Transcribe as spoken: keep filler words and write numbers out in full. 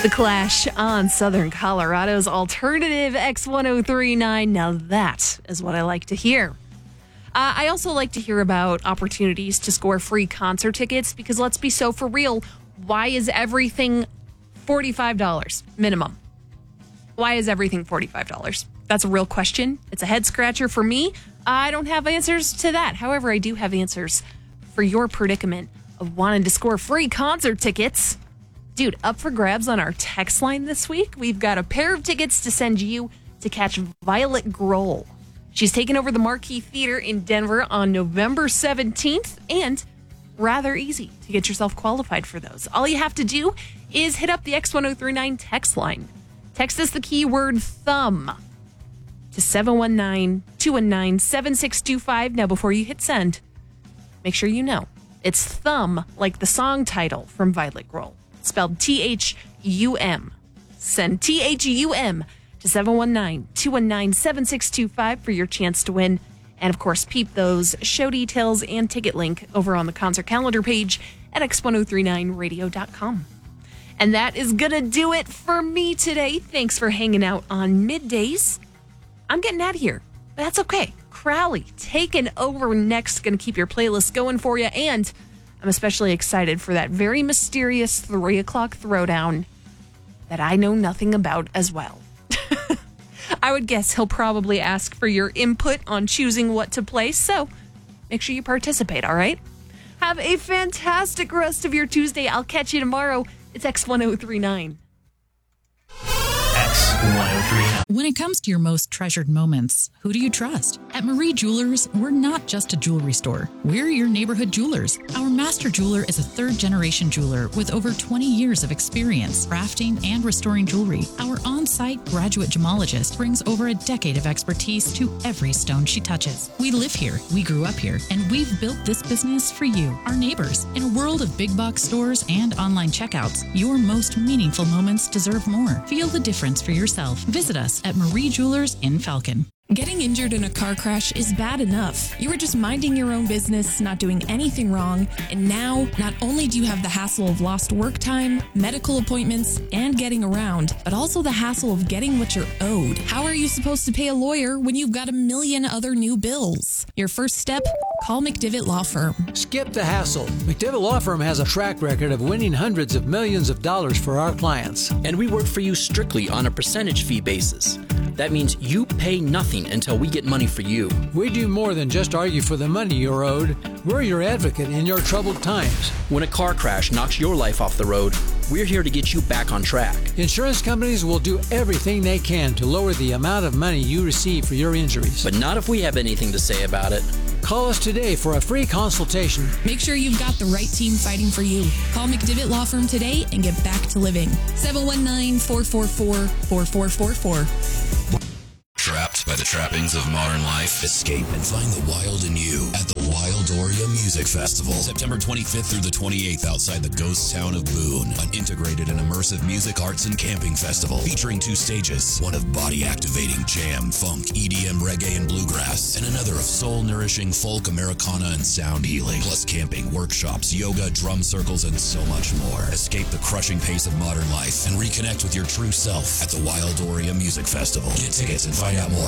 The Clash on Southern Colorado's alternative X ten thirty-nine. Now that is what I like to hear. Uh, I also like to hear about opportunities to score free concert tickets because let's be so for real, why is everything forty-five dollars minimum? Why is everything forty-five dollars? That's a real question. It's a head scratcher for me. I don't have answers to that. However, I do have answers for your predicament of wanting to score free concert tickets. Dude, up for grabs on our text line this week. We've got a pair of tickets to send you to catch Violet Grohl. She's taking over the Marquee Theater in Denver on November seventeenth, and rather easy to get yourself qualified for those. All you have to do is hit up the X ten thirty-nine text line. Text us the keyword thumb to seven one nine, two one nine, seven six two five. Now, before you hit send, make sure you know it's thumb like the song title from Violet Grohl. Spelled T H U M. Send T H U M to seven one nine, two one nine, seven six two five for your chance to win. And of course, peep those show details and ticket link over on the concert calendar page at x ten thirty-nine radio dot com. And that is going to do it for me today. Thanks for hanging out on Middays. I'm getting out of here. That's okay. Crowley taking over next. Going to keep your playlist going for you. And I'm especially excited for that very mysterious three o'clock throwdown that I know nothing about as well. I would guess he'll probably ask for your input on choosing what to play, so make sure you participate, all right? Have a fantastic rest of your Tuesday. I'll catch you tomorrow. It's X ten thirty-nine. X ten thirty-nine. When it comes to your most treasured moments, who do you trust? At Marie Jewelers, we're not just a jewelry store. We're your neighborhood jewelers. Our master jeweler is a third-generation jeweler with over twenty years of experience crafting and restoring jewelry. Our on-site graduate gemologist brings over a decade of expertise to every stone she touches. We live here, we grew up here, and we've built this business for you, our neighbors. In a world of big box stores and online checkouts, your most meaningful moments deserve more. Feel the difference for yourself. Visit us at Marie Jewelers in Falcon. Getting injured in a car crash is bad enough. You were just minding your own business, not doing anything wrong, and now not only do you have the hassle of lost work time, medical appointments, and getting around, but also the hassle of getting what you're owed. How are you supposed to pay a lawyer when you've got a million other new bills? Your first step? Call McDivitt Law Firm. Skip the hassle. McDivitt Law Firm has a track record of winning hundreds of millions of dollars for our clients. And we work for you strictly on a percentage fee basis. That means you pay nothing until we get money for you. We do more than just argue for the money you're owed. We're your advocate in your troubled times. When a car crash knocks your life off the road, we're here to get you back on track. Insurance companies will do everything they can to lower the amount of money you receive for your injuries. But not if we have anything to say about it. Call us today for a free consultation. Make sure you've got the right team fighting for you. Call McDivitt Law Firm today and get back to living. seven one nine, four four four, four four four four. Trapped by the trappings of modern life? Escape and find the wild in you at the Wildoria Music Festival. September twenty-fifth through the twenty-eighth outside the ghost town of Boone. An integrated and immersive music, arts, and camping festival featuring two stages. One of body-activating jam, funk, E D M, reggae, and bluegrass. And another of soul-nourishing folk, Americana, and sound healing. Plus camping, workshops, yoga, drum circles, and so much more. Escape the crushing pace of modern life and reconnect with your true self at the Wildoria Music Festival. Get tickets and find out more